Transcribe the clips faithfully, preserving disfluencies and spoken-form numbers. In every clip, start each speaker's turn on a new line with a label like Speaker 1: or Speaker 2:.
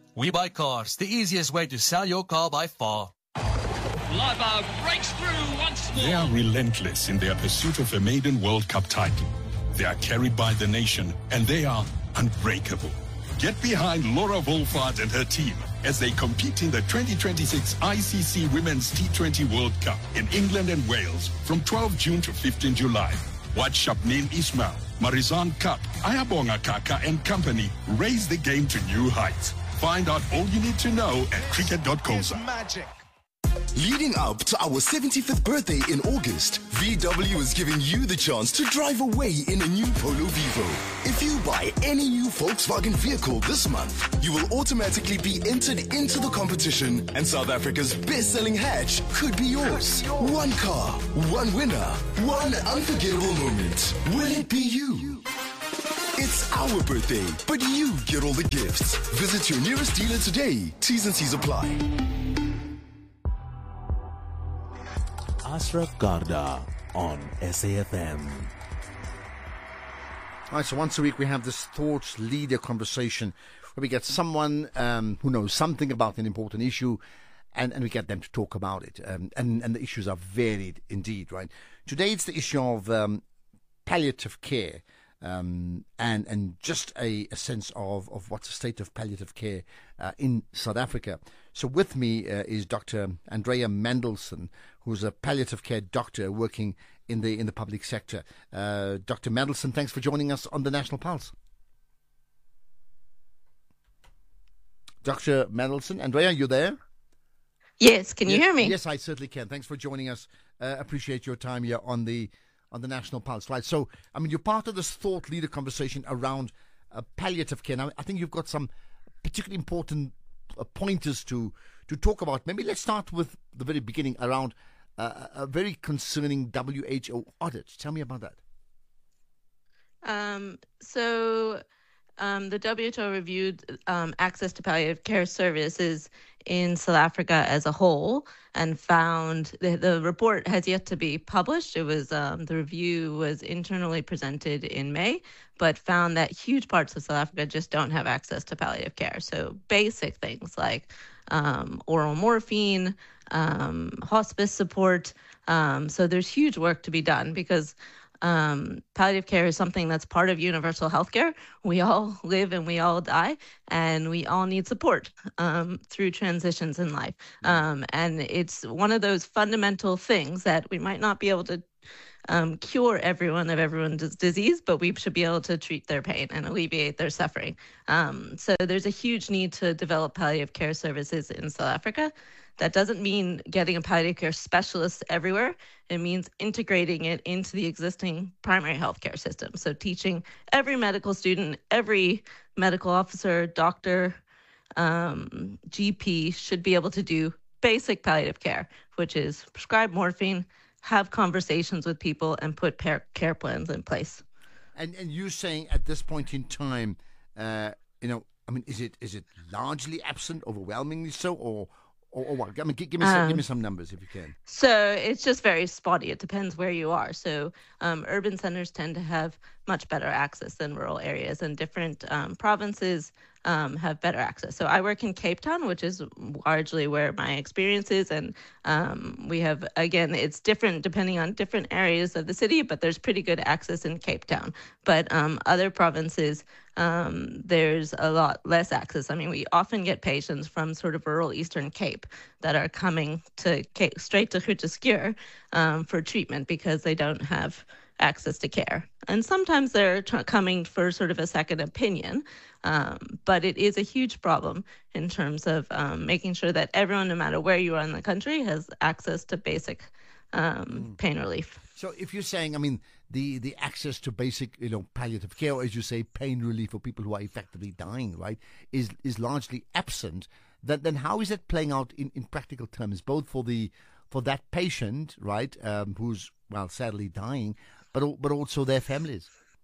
Speaker 1: We Buy Cars, the easiest way to sell your car by far.
Speaker 2: Liebherr breaks through once more.
Speaker 3: They are relentless in their pursuit of a maiden World Cup title. They are carried by the nation, and they are unbreakable. Get behind Laura Wolfhard and her team as they compete in the twenty twenty-six I C C Women's T twenty World Cup in England and Wales from twelfth June to fifteenth July. Watch Shabneel Ismail, Marizan Cup, Ayabonga Kaka and company raise the game to new heights. Find out all you need to know at cricket dot co za.
Speaker 4: Magic.
Speaker 5: Leading up to our seventy-fifth birthday in August, V W is giving you the chance to drive away in a new Polo Vivo. If you buy any new Volkswagen vehicle this month, you will automatically be entered into the competition, and South Africa's best-selling hatch could be yours. One car, one winner, one unforgettable moment. Will it be you? It's our birthday, but you get all the gifts. Visit your nearest dealer today. T's and C's apply.
Speaker 6: Ashraf Garda on S A F M.
Speaker 7: All right, so once a week we have this thought leader conversation where we get someone um, who knows something about an important issue, and, and we get them to talk about it. Um, and, and the issues are varied indeed, right? Today it's the issue of um, palliative care. Um, and and just a, a sense of, of what's the state of palliative care uh, in South Africa. So with me uh, is Doctor Andrea Mandelson, who's a palliative care doctor working in the in the public sector. Uh, Doctor Mandelson, thanks for joining us on the National Pulse. Doctor Mandelson, Andrea, you there?
Speaker 8: Yes, can you
Speaker 7: yes,
Speaker 8: hear me?
Speaker 7: Yes, I certainly can. Thanks for joining us. Uh, appreciate your time here on the on the National Pulse, right? So, I mean, you're part of this thought leader conversation around uh, palliative care. Now, I think you've got some particularly important uh, pointers to to talk about. Maybe let's start with the very beginning around uh, a very concerning W H O audit. Tell me about that.
Speaker 8: Um, so um, the W H O reviewed um, access to palliative care services in South Africa as a whole, and found the, the report has yet to be published. It was um, the review was internally presented in May, but found that huge parts of South Africa just don't have access to palliative care. So basic things like um, oral morphine, um, hospice support. Um, so there's huge work to be done because Um, palliative care is something that's part of universal healthcare. We all live and we all die, and we all need support um, through transitions in life. Um, and it's one of those fundamental things that we might not be able to um, cure everyone of everyone's disease, but we should be able to treat their pain and alleviate their suffering. Um, so there's a huge need to develop palliative care services in South Africa. That doesn't mean getting a palliative care specialist everywhere. It means integrating it into the existing primary healthcare system. So teaching every medical student, every medical officer, doctor, um, G P should be able to do basic palliative care, which is prescribe morphine, have conversations with people, and put par- care plans in place.
Speaker 7: And and you're saying at this point in time, uh, you know, I mean, is it is it largely absent, overwhelmingly so, or Or, or what? I mean, give me some, um, give me some numbers if you can.
Speaker 8: So it's just very spotty. It depends where you are. So um, urban centers tend to have much better access than rural areas, and different um, provinces um, have better access. So I work in Cape Town, which is largely where my experience is, and um, we have, again, it's different depending on different areas of the city, but there's pretty good access in Cape Town. But um, other provinces, um, there's a lot less access. I mean, we often get patients from sort of rural Eastern Cape that are coming to Cape, straight to Groote Schuur um, for treatment because they don't have access to care. And sometimes they're t- coming for sort of a second opinion, um, but it is a huge problem in terms of um, making sure that everyone, no matter where you are in the country, has access to basic um, mm. pain relief.
Speaker 7: So if you're saying, I mean, the, the access to basic, you know, palliative care, or as you say, pain relief for people who are effectively dying, right, is is largely absent, then, then how is that playing out in, in practical terms, both for the for that patient, right, um, who's, well, sadly dying, but but also their families?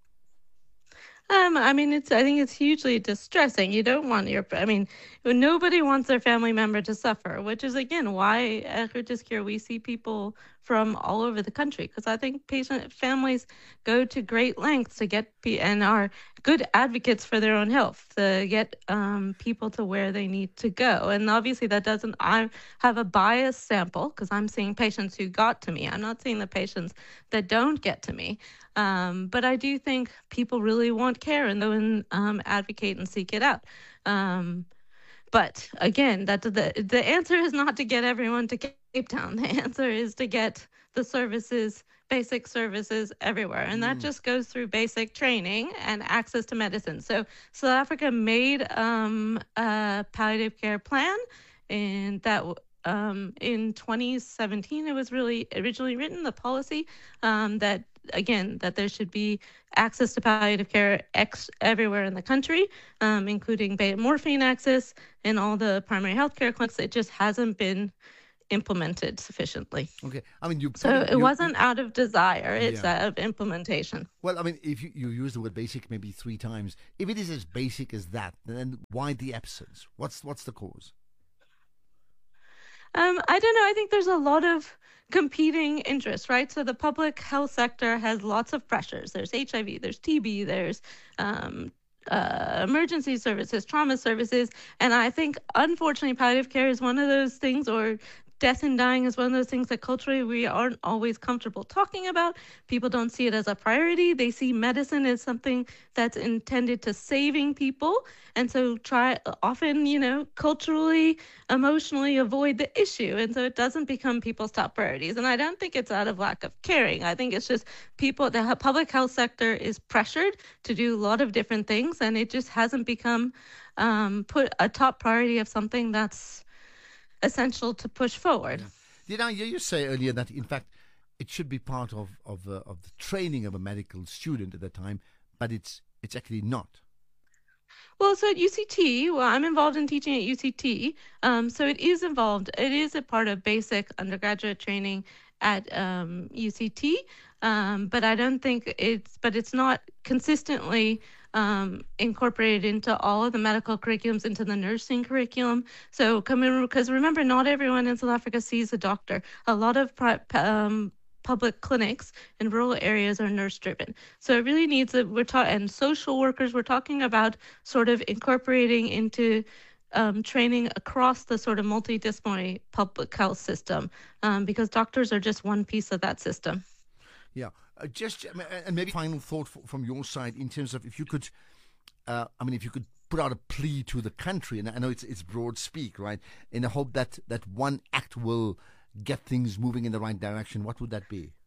Speaker 8: Um, I mean, it's. I think it's hugely distressing. You don't want your. I mean, nobody wants their family member to suffer, which is again why at Groote Schuur we see people from all over the country, because I think patient families go to great lengths to get pe- and are good advocates for their own health to get um, people to where they need to go. And obviously that doesn't, I have a biased sample because I'm seeing patients who got to me. I'm not seeing the patients that don't get to me. Um, but I do think people really want care and then um, advocate and seek it out. Um, But again, that the the answer is not to get everyone to Cape Town. The answer is to get the services, basic services everywhere. And that just goes through basic training and access to medicine. So South Africa made um, a palliative care plan, and that um, in twenty seventeen, it was really originally written, the policy um, that again, that there should be access to palliative care ex- everywhere in the country, um, including beta morphine access in all the primary healthcare clinics. It just hasn't been implemented sufficiently.
Speaker 7: Okay. I mean, you.
Speaker 8: So
Speaker 7: you,
Speaker 8: it
Speaker 7: you,
Speaker 8: wasn't out of desire, it's
Speaker 7: Yeah.
Speaker 8: out of implementation.
Speaker 7: Well, I mean, if you, you use the word basic maybe three times, if it is as basic as that, then why the absence? What's what's the cause?
Speaker 8: Um, I don't know. I think there's a lot of competing interests, right? So the public health sector has lots of pressures. There's H I V, there's T B, there's um, uh, emergency services, trauma services. And I think, unfortunately, palliative care is one of those things, or death and dying is one of those things that culturally we aren't always comfortable talking about. People don't see it as a priority. They see medicine as something that's intended to saving people. And so try often, you know, culturally, emotionally avoid the issue. And so it doesn't become people's top priorities. And I don't think it's out of lack of caring. I think it's just people, the public health sector is pressured to do a lot of different things. And it just hasn't become um, put a top priority of something that's essential to push forward.
Speaker 7: Yeah. Did I hear you say earlier that, in fact, it should be part of of, uh, of the training of a medical student at the time, but it's it's actually not?
Speaker 8: Well, so at U C T, well, I'm involved in teaching at U C T, um, so it is involved. It is a part of basic undergraduate training at um, U C T, um, but I don't think it's. But it's not consistently Um, incorporated into all of the medical curriculums, into the nursing curriculum. So, because remember, not everyone in South Africa sees a doctor. A lot of pri- um, public clinics in rural areas are nurse-driven. So it really needs a, we're talking, and social workers, we're talking about sort of incorporating into um, training across the sort of multidisciplinary public health system, um, because doctors are just one piece of that system.
Speaker 7: Yeah. Uh, just and maybe final thought f- from your side in terms of if you could, uh, I mean, if you could put out a plea to the country, and I know it's it's broad speak, right? In the hope that that one act will get things moving in the right direction. What would that be?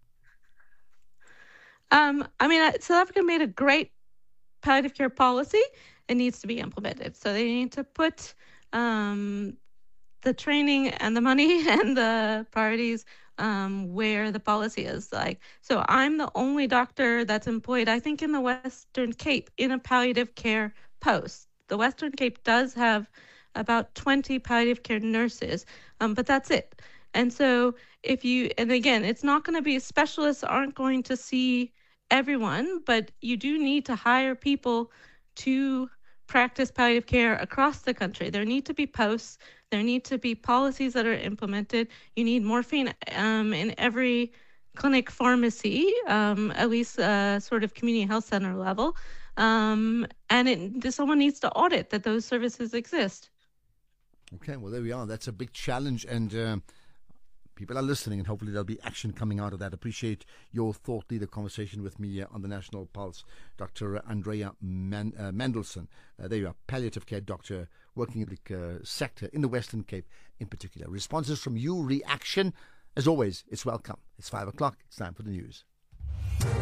Speaker 8: Um, I mean, uh, South Africa made a great palliative care policy. It needs to be implemented. So they need to put um, the training and the money and the priorities Um, where the policy is. Like, so I'm the only doctor that's employed, I think, in the Western Cape in a palliative care post. The Western Cape does have about twenty palliative care nurses, um, but that's it. And so if you, and again, it's not going to be, specialists aren't going to see everyone, but you do need to hire people to practice palliative care across the country. There need to be posts. There need to be policies that are implemented. You need morphine um, in every clinic pharmacy, um, at least uh, sort of community health center level. Um, and it, someone needs to audit that those services exist.
Speaker 7: Okay, well, there we are. That's a big challenge, and uh, people are listening, and hopefully there'll be action coming out of that. Appreciate your thought leader conversation with me uh, on the National Pulse, Doctor Andrea Man- uh, Mendelsohn. Uh, there you are, palliative care doctor working in the uh, sector in the Western Cape in particular. Responses from you, reaction, as always, it's welcome. It's five o'clock. It's time for the news.